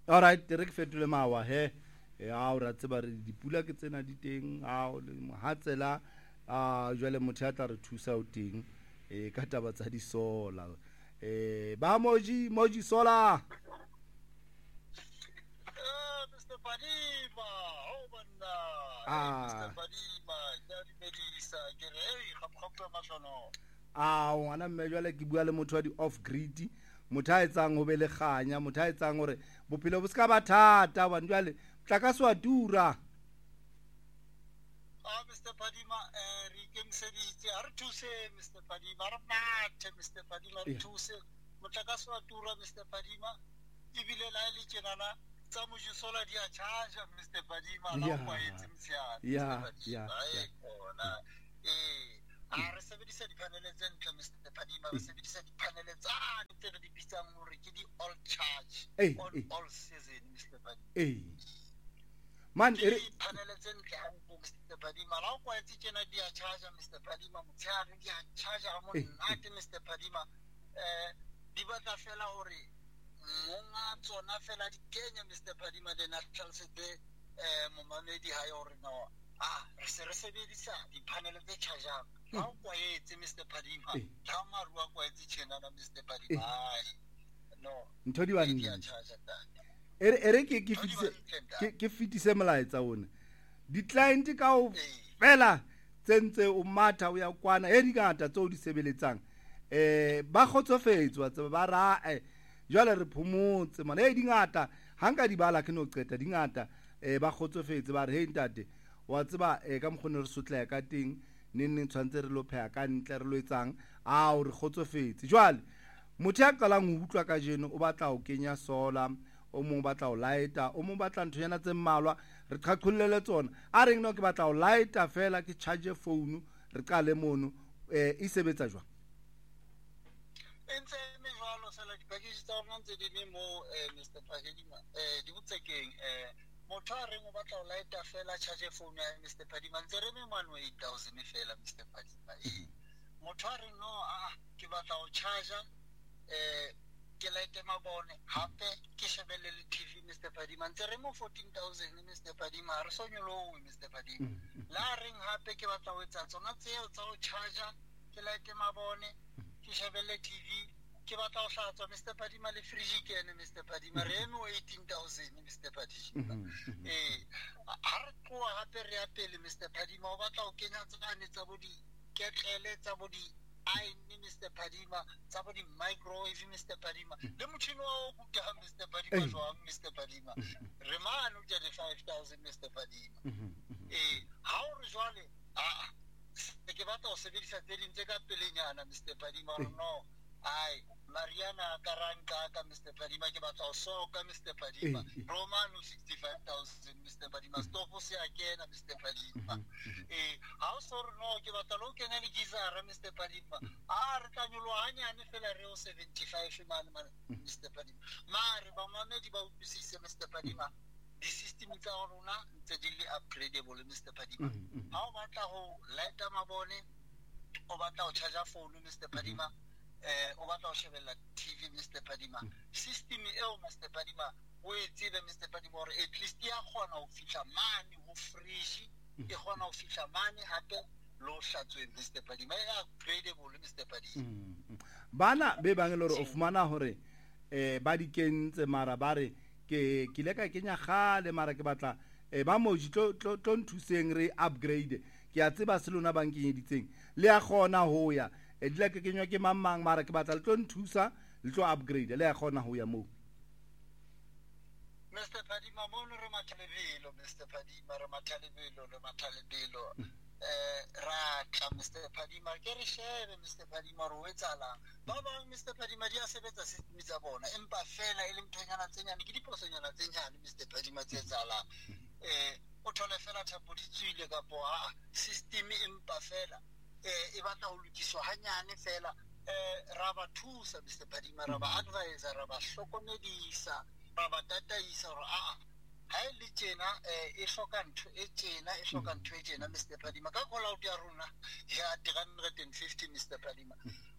All right, re ke fetole mawa he. Ha o ra tseba re dipula ke tsena di teng ha o le mohatsela jwale motho a tla re thusa o teng ka taba tsa di sola ba moji sola Mr. Padima, oh banna. Mr. Padima, ya di medisa ke re hey gapgapwa matlhono. ngwana mme jwale ke bua le motho wa di off grid motho a etsang ho be le kganya motho a etsang hore bophelo bo ska ba thata bana jwale tlakase wa tura Mr. Padima re ikemiseditse a re thuse Mr. Padima re mathe Mr. Padima re thuse motlakase wa tura Mr. Padima ebile la le tjenana tsa mojisola di a charge Mr. Padima la kwa etse mtsiana re sebedisa di-panele tse ntle Mr. Padima re sebedisa di-panele tsane tse re di bitsang hore ke di all charge all season Mr. Padima man di-panele tse ntle hantle Mr. Padima la o kwaetse tjena di a charge Mr. Padima motshehare di a charge ha monate Mr. Padima di batla fela hore monga tsona fela di kenya Mr. Padima le na tlhalosetse momamedi ha yo re no re se re sebedisa di-panel tse chargeang ha o kwaetse Mr. Padima ha maru a kwaetse tjenana Mr. Padima no ntho di ba ere ke fitise molaetsa one di-client ka o fela tsentse o matha o ya kwana di ngata tseo di sebeletsang ba kgotsofetswa tseba ba ra jwale re phomotse mana di ngata ha nka di bala ke no qeta di ngata ba kgotsofetse ba re hey ntate wa tseba ka mokgone re sotla ka teng nne tshwantse re lo pheha ka ntle re lo etsang o re kgotsofetse jwale motho ya qalang ho utlwa ka jeno o batla ho kenya sola o mong batla ho lighta o mong batla ntho yana tse mmalwa re qhaqhollele tsona a reng no ke batla ho lighta fela ke charge phone re qale mono e sebetsa jwang entse me jwalo sala di-package tsa rona ntse di le mo Mr. Padima di botsekeng motho a reng o batla ho lighta fela charge phone ya Mr. Padima ntse re me 18000 fela Mr. Padima motho a reng no ke batla ho charge ke light mabone hape ke shebelle le TV Mr. Padima ntse re mo 14000 Mr. Padima re sonyolowe Mr. Padima la reng hape ke batla ho etsa tsona tseo tsa ho charge ke light mabone ke shebelle TV ke batla ho hlatswa Mr. Padima le fridge ke ene Mr. Padima re mo 18000 Mr. Padima ha re tloha hape re ya pele Mr. Padima o batla ho kenya tsane tsa bodi ketlele tsa bodi aine Mr. Padima tsa bodi microwave Mr. Padima le motjhini wa o kuta Mr. Padima jwang Mr. Padima re mane o jale 5000 Mr. Padima ha o re jwale ke batla ho sebedisa tse ding tse ka pelenyana Mr. Padima no Mariana Karanka ka Mr. Padima ke batla ho soka Mr. Padima Romano 65000 Mr. Padima stofo se a kena Mr. Padima ha o sore no ke batla lo kena le gizara Mr. Padima re tla nyoloha hanyane fela re o 75 man Mr. Padima mare ba mamedi ba utlwisise Mr. Padima di-system tsa rona ntse di le upgradable Mr. Padima ha o batla ho lighta mabone o batla ho charge phone Mr. Padima o batla ho shebella TV Mr. Padima system eo Mr. Padima o etsile Mr. Padima hore at least ya kgona ho fihla mane ho fridge e kgona ho fihla mane hape lo hlatswe Mr. Padima upgradable Mr. Padima bana be bang le hore o fumana hore ba di kentse mara ba re ke le ka kenya gale mara ke batla ba moji tlo nthuseng re upgrade ke a tseba se lona bang kenyeditseng le ya gona ho ya edile ke kenywa ke mamang mara ke batla le tlo nthusa le tlo upgrade le ya gona ho ya mo Mr. Padima mono re mathalebelo Mr. Padima re mathalebelo ratla Mr. Padima ke re shebe Mr. Padima re o etsalang ba bang Mr. Padima di a sebetsa system tsa bona empa fela e le mthonyana tse nyane ke diposonyana tse nyane Mr. Padima tse etsalang o thole fela thapo di tswile ka po system empa fela e batla ho lokiswa hanyane fela ra ba thusa Mr. Padima ra ba advisor ra ba hlokomedisa ra ba tataisa hore ha e le tjena e hloka ntho e tjena Mr. Padima ka call out ya rona ya 350 Mr. Padima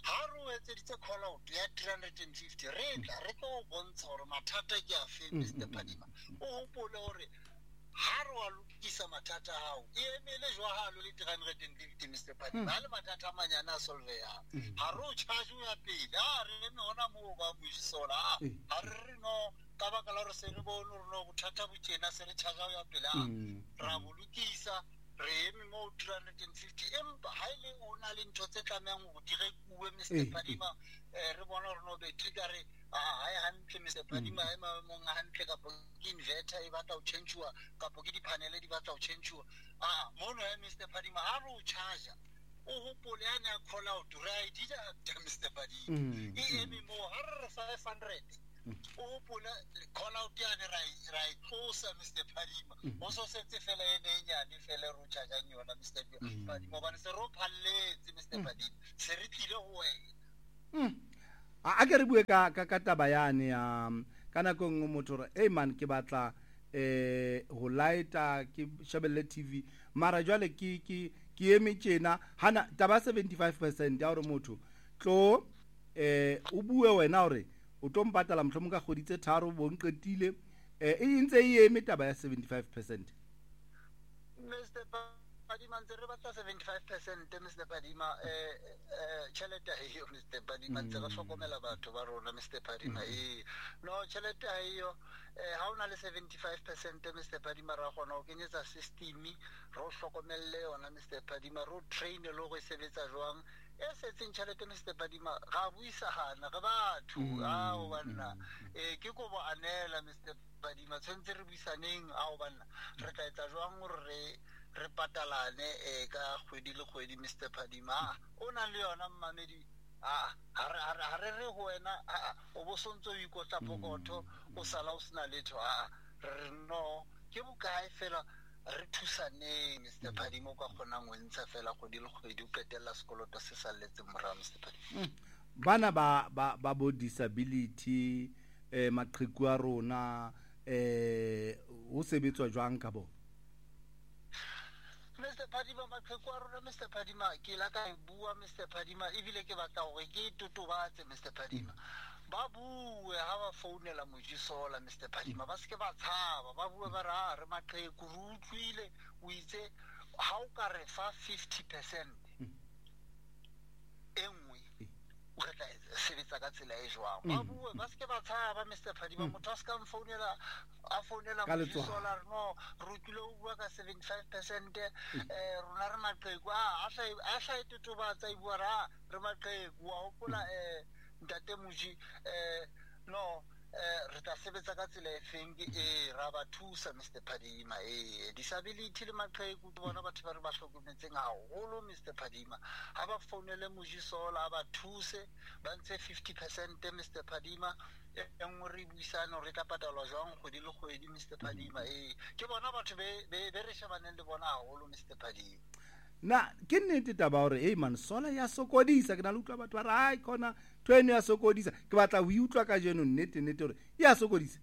ha re o etseditse call out ya 350 re tla re tlo bontsha gore mathata ke a fe Mr. Phadima o hopole gore ha re wa lokisa mathata ao e emele jwalo le 350 Mr. Phadima ha le mathata a manyana a solveya ha re o charge ya pele ha re no na mo ba buisola ha re no ka baka la re se re bone re no bothata botjena se re charge ya pele ra bolukisa re eme mo 350 empa ha ile o na le ntho tse tlamang go direkuwe Mr. Phadima re bona re no be trigger ha ya hantle Mr. Phadima e mo nga hantle ka po inverter e batla o changewa ka po ke di panel di batla o changewa mono ya Mr. Phadima ha re o charge o hopole ana call out right ja Mr. Phadima e eme mo ha re 500 o pula call out ya ne ra tlosa Mr. Phadima o so setse fela ene nyane fela ro charge yona Mr. Phadima ba se ro phalletse Mr. Phadima se re tlile ho wena a ke re bue ka taba yane ya kana go motho re hey man ke batla ho lighta ke shebelle TV mara jwale ke eme tjena hana taba 75% ya hore motho tlo o bue wena hore o tlo mpatala mohlomong ka kgoditse tharo bo nqetile e ntse e eme taba ya 75%. Mr. Phadima ntse re batla 75% Mr. Phadima tšhelete hiyo Mr. Phadima ntse re hlokomela batho ba rona Mr. Phadima no tšhelete hiyo ha ona le 75% Mr. Phadima ra gona o kenyetsa system ro hlokomelle yona Mr. Phadima ro train le go sebetsa jwang e setseng tšhelete Mr. Phadima ga buisagana ga batho o banna ke go bo anela Mr. Phadima tshwantse re buisaneng o banna re tla etsa jwang gore re patalane ka kgwedi le kgwedi Mr. Phadima o na le yona mmamedi ha re ho wena o bo sontso o ikotla pokotho o sala o sena letho re no ke bokae fela re thusaneng Mr. Phadima o ka kgona go ntsha fela kgwedi le kgwedi o qetella sekoloto se saletse mora Mr. Phadima bana ba bo disability maqheku a rona o sebetswa jwang ka bo Mr. Phadima maqheku a rona Mr. Phadima ke la ka bua Mr. Phadima ebile ke batla gore ke totobatse Mr. Phadima ba bue ha ba founela mojisola Mr. Phadima ba se ba tshaba ba bue ba re maqheku re utlwile o itse ha o ka re fa 50% engwe o ka sebetsa ka tsela e jwang ba bue ba se ba tshaba Mr. Phadima motho a se ka mfounela a founela mojisola no re utlwile o bua ka 75% rona re maqheku a hla itotobatsa e bua re maqheku wa hopola ntate Moji no re tla sebetsa ka tsela e feng ra ba thusa Mr. Phadima disability le maqheku bona batho ba re ba hlokometseng haholo Mr. Phadima ha ba founele mojisola ba thuse ba ntse 50% Mr. Phadima engwe re buisana re tla patalwa jwang kgwedi le kgwedi Mr. Phadima ke bona batho be re shebaneng le bona haholo Mr. Phadima na ke nnete taba hore hey man sola ya sokodisa ke na le utlwa batho ba re ai khona twene ya sokodisa ke batla ho utlwa ka jeno nnete hore ya sokodisa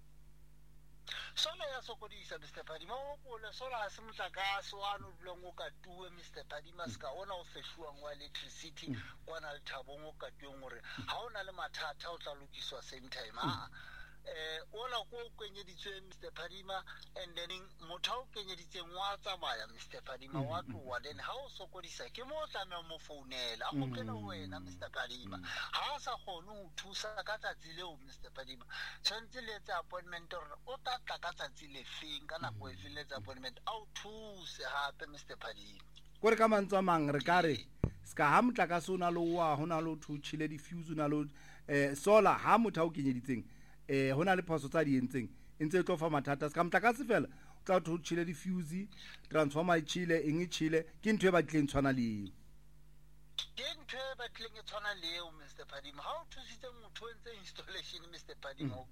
sola ya sokodisa Mr. Phadima o bole sola ha se motlakase wa no dulong o ka tuwe Mr. Phadima ska ona o feshuwang wa electricity kwana le thabong o ka tuweng gore ha ona le mathata o tla lokiswa same time ola ko kenyeditswe Mr. Phadima and then motho o kenyeditseng wa tsamaya Mr. Phadima wa tloa then ha o sokodisa ke mo tlamela mo founela a gopela wena Mr. Phadima ha sa kgone ho thusa ka tsatsi leo Mr. Phadima tshwantse le etsa appointment o tla tla ka tsatsi le feng ka nako e feng le etsa appointment a o thuse hape Mr. Phadima gore ka mantswe mang re ka re ska ha motlakase o na le wa hona le thuchile di fuse na le solar ha motho o kenyeditseng hona le phoso tsa di entseng ntse tlo fa mathata ska motlakase fela o tla thuchile di fuse transformer e chile eng e chile ke ntwe ba tleng tshwana le ke ntwe ba tleng e tshwana le Mr. Phadima ha o thusitse motho o ntse installation Mr. Phadima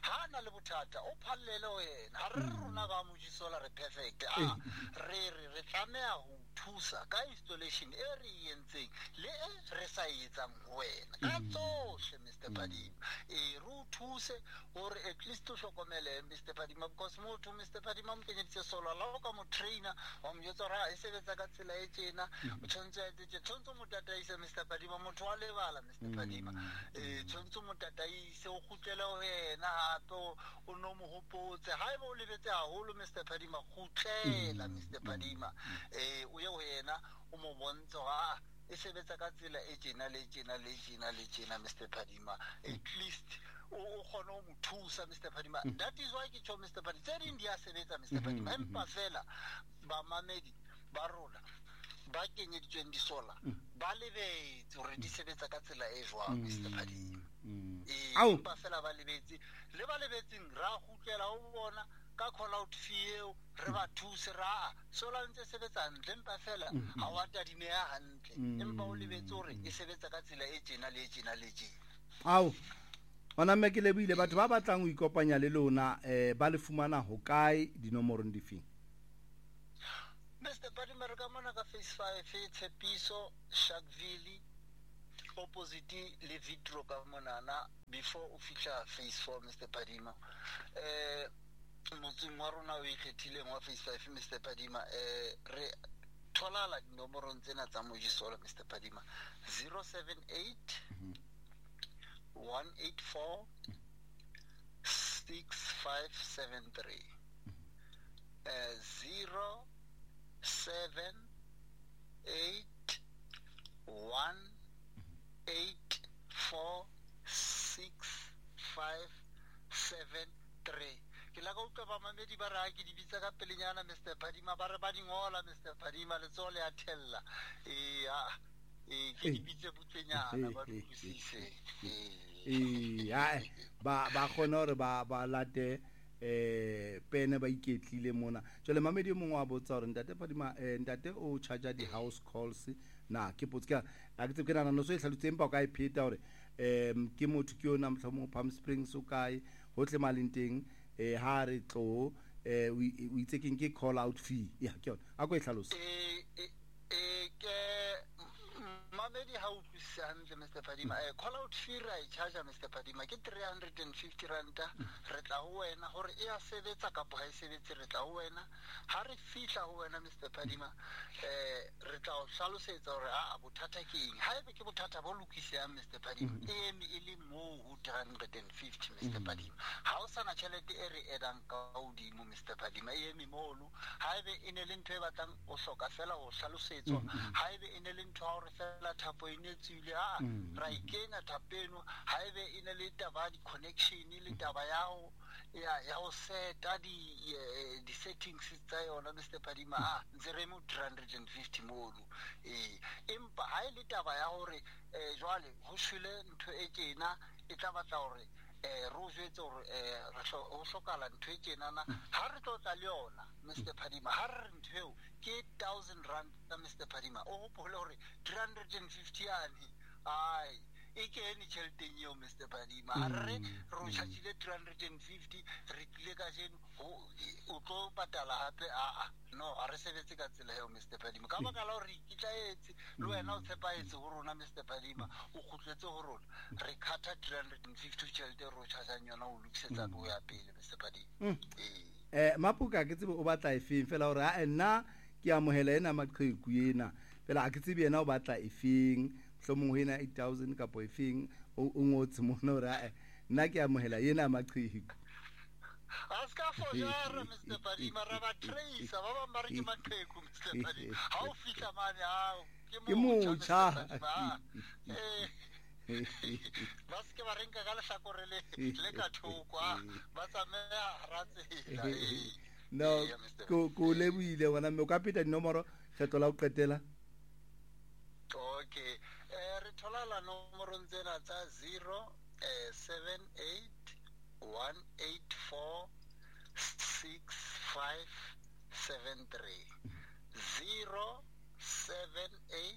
ha na le bothata o phallele wena ha re rona ka mojisola re perfect re tlameha ho thusa ka installation e re entseng le re sa etsang wena ka tsohle Mr. Padima re thuse hore at least o hlokomele Mr. Padima because motho Mr. Padima mo kenyeditse solar la o ka mo trainer wa mo jwetsa ra e sebetsa ka tsela e tjena o tshwantse mo tataise Mr. Padima motho wa lebala Mr. Padima tshwantse mo tataise o kgutlele wena hape o no mo hopotse haeba o lebetse haholo Mr. Padima kgutlela Mr. Padima o ye wena o mo bontsha e sebetsa ka tsela e tjena le tjena le tjena le tjena Mr. Padima at least o kgona ho mo thusa Mr. Padima that is why ke tjho Mr. Padima tse ding di a sebetsa Mr. Padima empa fela ba mamedi ba rona ba kenyeditsweng disola ba lebetse hore di sebetsa ka tsela e jwang Mr. Padima empa fela ba lebetse le ba lebetseng ra kgutlela ho bona ka call out fee eo re ba thuse ra sola ntse sebetsa hantle empa fela ha wa tadimeha hantle empa o lebetse hore e sebetsa ka tsela e tjena le tjena le tjena ona mme ke lebile batho ba batlang ho ikopanya le lona ba le fumana ho kae dinomorong di feng Mr. Padima re ka mona ka phase 5 Tshepiso Sharpeville opposite le Vitro ka monana before o fihla phase 4 Mr. Padima motseng wa rona o ikgethileng wa phase 5 Mr. Padima re tholala dinomorong tsena tsa mojisola Mr. Padima 078 184 6573 078 184 6573 ke la ka utlwa ba mamedi ba ra ke di bitsa ka pelenyana Mr. Padima ba re ba di ngola Mr. Padima le tsole a thella ke di bitse butlenyana ba utlwisise ba khona hore ba late pene ba iketlile mona jole mamedi mongwe wa botsa hore ntate Padima ntate o charge di house calls na ke potse a ke tsebe ke nana no so e hlalutse empa o ka e pheta hore ke motho ke yona mohlomong Palm Springs o kae hotle maleng teng ha re tlo o itse ke call out fee ke yona a go e hlalosa ke mamedi ha utlwisisa hantle Mr. Padima call out fee ra e charge Mr. Padima ke 350 ranta re tla ho wena hore e a sebetsa kapo ha e sebetse re tla ho wena ha re fihla ho wena Mr. Padima re tla o hlalosetsa hore bothata ke eng haebe ke bothata bo lokisang Mr. Padima e le mo ho 350 Mr. Padima ha o sana tjhelete e re edang ka hodimo Mr. Padima e molo haebe e ne le ntho e batlang o hloka fela ho hlalosetswa haebe e ne le ntho hore fela thapo e ne tswile ra ikenya thapeno haebe e ne le taba di connection le taba ya ho seta di settings tsa yona Mr. Padima ntse re mo 350 molo empa ha e le taba ya hore jwale ho shwele ntho e tjena e tla batla hore re o jwetse hore ho hlokala ntho e tjenana ha re tlotla le yona Mr. Padima ha re ntho eo ke 1000 rand Mr. Padima o hopole hore 350 yani e kene tjheleteng eo Mr. Padima ha re o chargile 350 re tlile ka jeno o tlo patala hape no ha re sebetse ka tsela eo Mr. Padima ka baka la hore ke tlaetse le wena o tshepaetse ho rona Mr. Padima o kgutletse ho rona re khatha 350 tjhelete ro chargeang yona o lokisetsa bo ya pele Mr. Padima mapuka ke tsebe o batla efeng fela hore nna ke amohela ena maqheku ena fela a ke tsebe yena o batla efeng hlomong ho ena 8000 kapo efeng o ngotse mona hore nna ke amohela ena maqheku aska fojara Mr. Padima ra ba trace ba ba mare ke maqheku Mr. Padima ha o fihla mane ke mocha ba se ke ba renka ka lehlakore le ka thoko ba tsamaya ratsela no ko lebohile wena mme o ka peta dinomoro kgetlo la o qetela okay re tholala nomorong tsena tsa 078 184 6573 078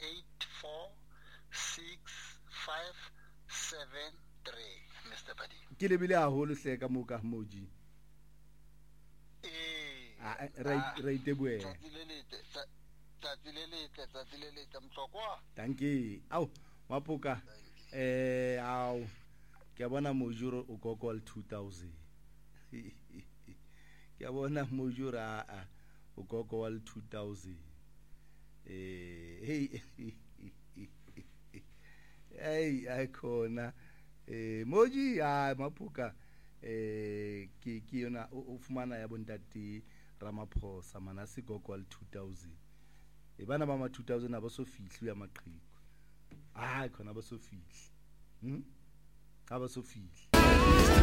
184 6573 Mr. Padima ke lebile haholo hle ka moka Moji ra itebuela tsatilelete mhlokwa danke au Mapoka au ke bona Mojuro o gogol 2000 ke bona Mojura o gogol 2000 hey hey khona Moji Mapoka ke yona o fumana ya bontate Ramaphosa manase gogol 2000 bana ba ma 2000 abasofihli ya maqhegu khona abasofihli abasofihli